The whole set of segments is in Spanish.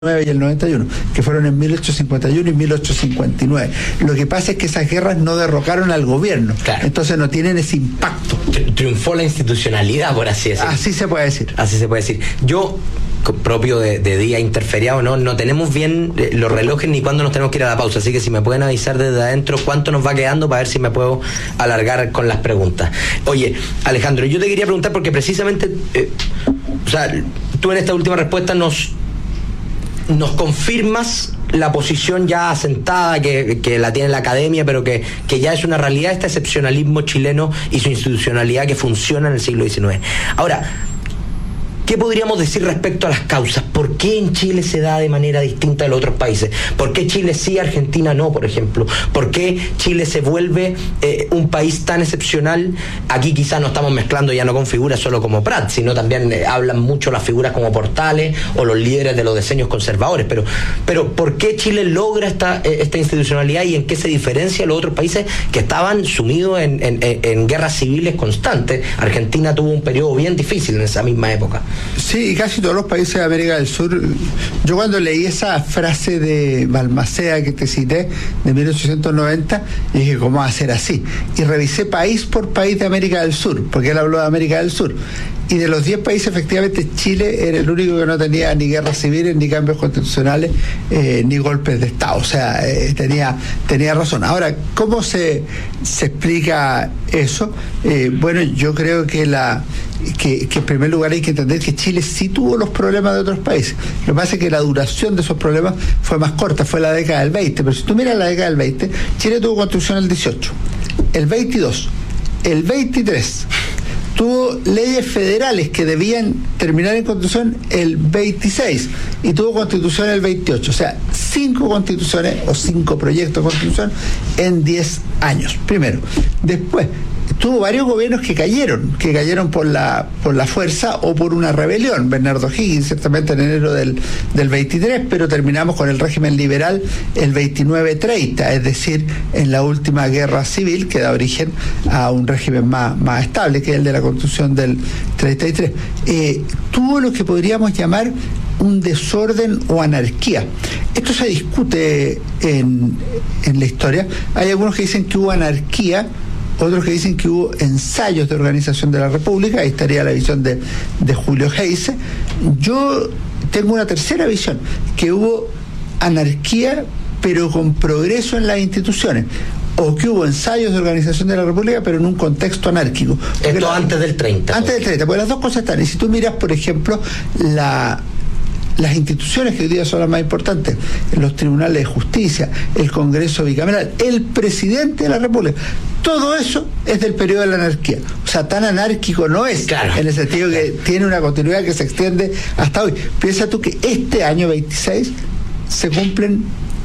y el 91, que fueron en 1851 y 1859. Lo que pasa es que esas guerras no derrocaron al gobierno, claro. Entonces no tienen ese impacto. Triunfó la institucionalidad, por así decirlo. Así se puede decir. Así se puede decir. Yo, propio de día interferiado, no tenemos bien los relojes ni cuándo nos tenemos que ir a la pausa, así que si me pueden avisar desde adentro cuánto nos va quedando para ver si me puedo alargar con las preguntas. Oye, Alejandro, yo te quería preguntar porque precisamente, o sea, tú en esta última respuesta nos confirmas la posición ya asentada que la tiene la academia, pero que ya es una realidad, este excepcionalismo chileno y su institucionalidad que funciona en el siglo XIX. Ahora, ¿qué podríamos decir respecto a las causas? ¿Por qué en Chile se da de manera distinta de los otros países? ¿Por qué Chile sí, Argentina no, por ejemplo? ¿Por qué Chile se vuelve un país tan excepcional? Aquí quizás no estamos mezclando ya no con figuras solo como Prat, sino también hablan mucho las figuras como Portales o los líderes de los diseños conservadores. Pero ¿por qué Chile logra esta institucionalidad y en qué se diferencia de los otros países que estaban sumidos en guerras civiles constantes? Argentina tuvo un periodo bien difícil en esa misma época. Sí, y casi todos los países de América del Sur. Yo cuando leí esa frase de Balmaceda que te cité, de 1890, dije, ¿cómo va a ser así? Y revisé país por país de América del Sur, porque él habló de América del Sur. Y de los 10 países, efectivamente, Chile era el único que no tenía ni guerras civiles, ni cambios constitucionales, ni golpes de Estado. O sea, tenía razón. Ahora, ¿cómo se explica eso? Bueno, yo creo que en primer lugar hay que entender que Chile sí tuvo los problemas de otros países. Lo que pasa es que la duración de esos problemas fue más corta, fue la década del 20. Pero si tú miras la década del 20, Chile tuvo constitución el 18, el 22, el 23... tuvo leyes federales que debían terminar en constitución el 26 y tuvo constitución el 28, o sea, 5 constituciones o 5 proyectos de constitución en 10 años, primero. Después, tuvo varios gobiernos que cayeron por la fuerza o por una rebelión. Bernardo Higgins, ciertamente en enero del 23, pero terminamos con el régimen liberal el 29-30, es decir, en la última guerra civil que da origen a un régimen más estable, que es el de la Constitución del 33. Tuvo lo que podríamos llamar un desorden o anarquía. Esto se discute en la historia. Hay algunos que dicen que hubo anarquía, otros que dicen que hubo ensayos de organización de la República. Ahí estaría la visión de Julio Heise. Yo tengo una tercera visión, que hubo anarquía pero con progreso en las instituciones, o que hubo ensayos de organización de la República pero en un contexto anárquico. Esto antes del 30. Antes del 30, porque las dos cosas están. Y si tú miras, por ejemplo, las instituciones que hoy día son las más importantes, los tribunales de justicia, el Congreso bicameral, el presidente de la República, todo eso es del periodo de la anarquía. O sea, tan anárquico no es, claro, en el sentido que tiene una continuidad que se extiende hasta hoy. Piensa tú que este año 26 se cumplen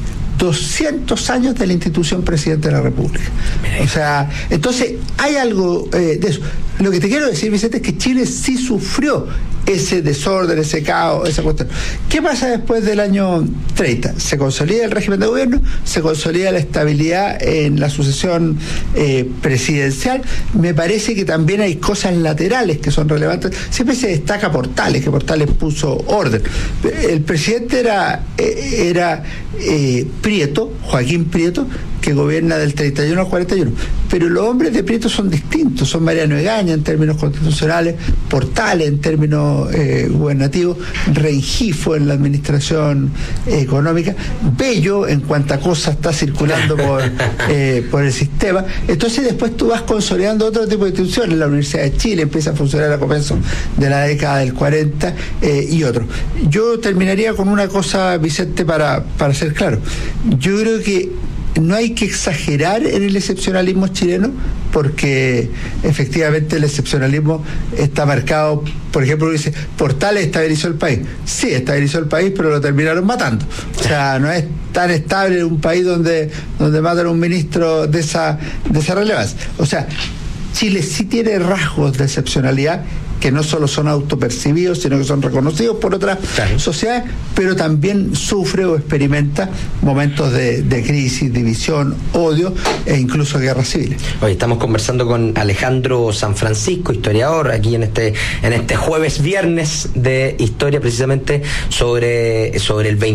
200 años de la institución presidente de la República. O sea, entonces hay algo de eso. Lo que te quiero decir, Vicente, es que Chile sí sufrió ese desorden, ese caos, esa cuestión. ¿Qué pasa después del año 30? Se consolida el régimen de gobierno, se consolida la estabilidad en la sucesión presidencial. Me parece que también hay cosas laterales que son relevantes. Siempre se destaca Portales, que Portales puso orden. El presidente era Prieto, Joaquín Prieto, que gobierna del 31 al 41. Pero los hombres de Prieto son distintos, son Mariano Egaña en términos constitucionales, Portales en términos gubernativos, Rengifo en la administración económica, Bello en cuanta cosa está circulando por el sistema. Entonces después tú vas consolidando otro tipo de instituciones. La Universidad de Chile empieza a funcionar a comienzos de la década del 40 y otro. Yo terminaría con una cosa, Vicente, para ser claro. Yo creo que no hay que exagerar en el excepcionalismo chileno, porque efectivamente el excepcionalismo está marcado. Por ejemplo, dice, Portales estabilizó el país. Sí, estabilizó el país, pero lo terminaron matando. O sea, no es tan estable un país donde matan a un ministro de esa relevancia. O sea, Chile sí tiene rasgos de excepcionalidad que no solo son autopercibidos, sino que son reconocidos por otras sociedades, pero también sufre o experimenta momentos de crisis, división, odio e incluso guerras civiles. Hoy estamos conversando con Alejandro San Francisco, historiador, aquí en este jueves viernes de historia, precisamente sobre el 20